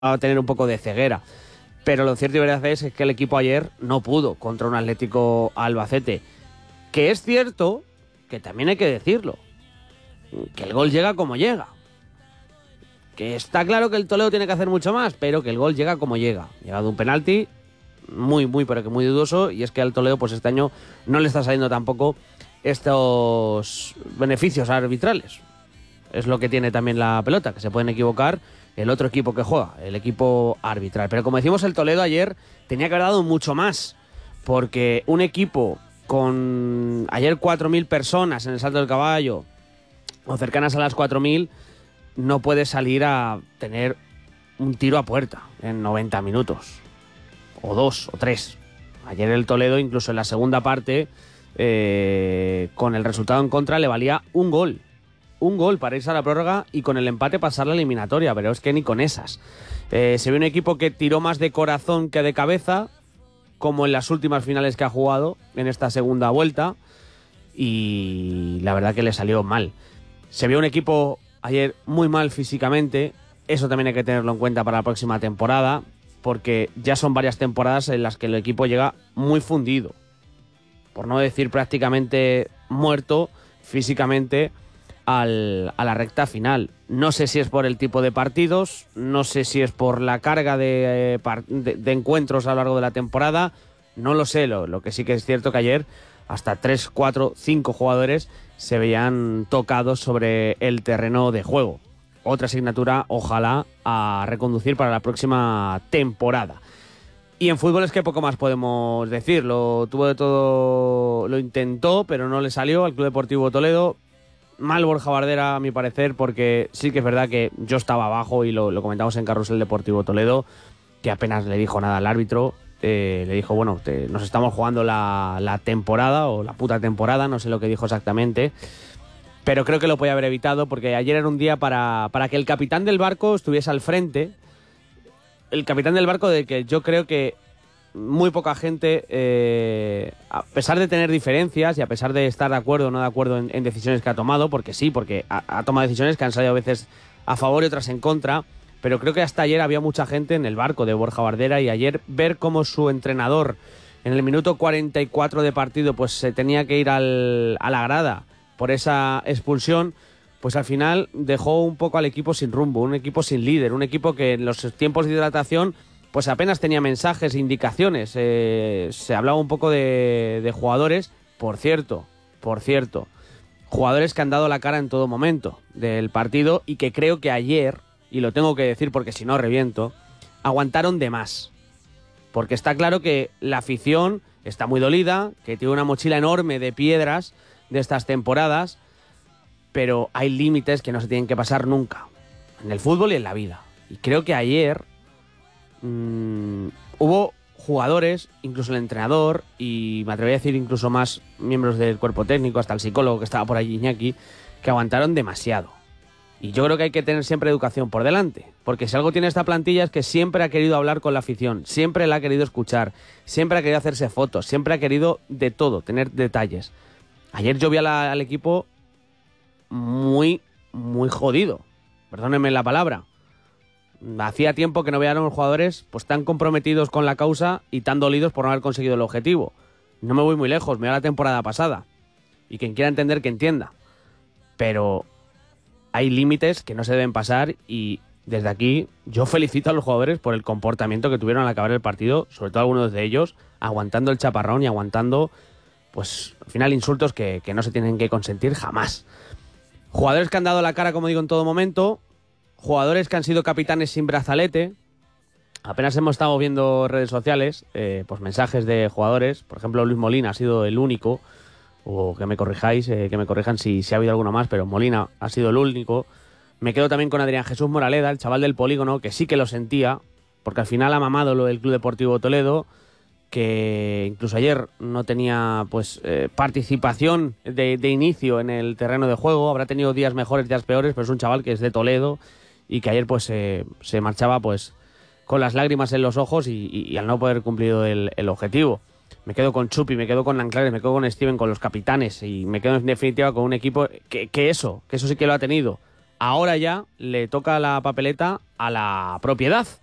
a tener un poco de ceguera. Pero lo cierto y verdad es que el equipo ayer no pudo contra un Atlético Albacete. Que es cierto, que también hay que decirlo, que el gol llega como llega. Que está claro que el Toledo tiene que hacer mucho más, pero que el gol llega como llega. Llega de un penalti muy, pero que muy dudoso, y es que al Toledo pues este año no le está saliendo tampoco estos beneficios arbitrales. Es lo que tiene también la pelota, que se pueden equivocar el otro equipo que juega, el equipo arbitral. Pero como decimos, el Toledo ayer tenía que haber dado mucho más, porque un equipo con ayer 4.000 personas en el Salto del Caballo, o cercanas a las 4.000, no puede salir a tener un tiro a puerta en 90 minutos, o 2 o 3. Ayer el Toledo, incluso en la segunda parte, con el resultado en contra, le valía un gol para irse a la prórroga y con el empate pasar la eliminatoria, pero es que ni con esas. Se ve un equipo que tiró más de corazón que de cabeza, como en las últimas finales que ha jugado en esta segunda vuelta, y la verdad que le salió mal. Se vio un equipo ayer muy mal físicamente, eso también hay que tenerlo en cuenta para la próxima temporada, porque ya son varias temporadas en las que el equipo llega muy fundido, por no decir prácticamente muerto físicamente, a la recta final. No sé si es por el tipo de partidos, no sé si es por la carga de encuentros a lo largo de la temporada, no lo sé. Lo que sí que es cierto que ayer hasta 3, 4, 5 jugadores se veían tocados sobre el terreno de juego. Otra asignatura, ojalá, a reconducir para la próxima temporada. Y en fútbol es que poco más podemos decir. Lo tuvo de todo, lo intentó, pero no le salió al Club Deportivo Toledo. Mal Borja Bardera, a mi parecer, porque sí que es verdad que yo estaba abajo y lo comentamos en Carrusel Deportivo Toledo, que apenas le dijo nada al árbitro. Le dijo, bueno, nos estamos jugando la temporada, o la puta temporada, no sé lo que dijo exactamente, pero creo que lo podía haber evitado, porque ayer era un día para que el capitán del barco estuviese al frente. El capitán del barco, de que yo creo que muy poca gente, a pesar de tener diferencias y a pesar de estar de acuerdo o no de acuerdo en decisiones que ha tomado, porque sí, porque ha tomado decisiones que han salido a veces a favor y otras en contra, pero creo que hasta ayer había mucha gente en el barco de Borja Bardera, y ayer ver cómo su entrenador en el minuto 44 de partido pues se tenía que ir a la grada por esa expulsión, pues al final dejó un poco al equipo sin rumbo, un equipo sin líder, un equipo que en los tiempos de hidratación pues apenas tenía mensajes e indicaciones. Se hablaba un poco de jugadores, por cierto, jugadores que han dado la cara en todo momento del partido, y que creo que ayer, y lo tengo que decir porque si no reviento, aguantaron de más. Porque está claro que la afición está muy dolida, que tiene una mochila enorme de piedras de estas temporadas, pero hay límites que no se tienen que pasar nunca, en el fútbol y en la vida. Y creo que ayer hubo jugadores, incluso el entrenador, y me atrevería a decir incluso más miembros del cuerpo técnico, hasta el psicólogo que estaba por allí, Iñaki, que aguantaron demasiado. Y yo creo que hay que tener siempre educación por delante, porque si algo tiene esta plantilla es que siempre ha querido hablar con la afición, siempre la ha querido escuchar, siempre ha querido hacerse fotos, siempre ha querido de todo, tener detalles. Ayer yo vi al equipo muy jodido, perdónenme la palabra. Hacía tiempo que no veían a los jugadores pues tan comprometidos con la causa y tan dolidos por no haber conseguido el objetivo. No me voy muy lejos, me voy a la temporada pasada, y quien quiera entender que entienda, pero hay límites que no se deben pasar, y desde aquí yo felicito a los jugadores por el comportamiento que tuvieron al acabar el partido, sobre todo algunos de ellos aguantando el chaparrón y aguantando pues al final insultos que no se tienen que consentir jamás. Jugadores que han dado la cara, como digo, en todo momento, jugadores que han sido capitanes sin brazalete. Apenas hemos estado viendo redes sociales, pues mensajes de jugadores. Por ejemplo, Luis Molina ha sido el único, o que me corrijáis, que me corrijan si ha habido alguno más, pero Molina ha sido el único. Me quedo también con Adrián Jesús Moraleda, el chaval del Polígono, que sí que lo sentía, porque al final ha mamado lo del Club Deportivo Toledo, que incluso ayer no tenía pues participación de inicio en el terreno de juego. Habrá tenido días mejores, días peores, pero es un chaval que es de Toledo y que ayer pues se marchaba pues con las lágrimas en los ojos y al no poder cumplir el objetivo. Me quedo con Chupi, me quedo con Nanclares, me quedo con Steven, con los capitanes, y me quedo en definitiva con un equipo que eso sí que lo ha tenido. Ahora ya le toca la papeleta a la propiedad,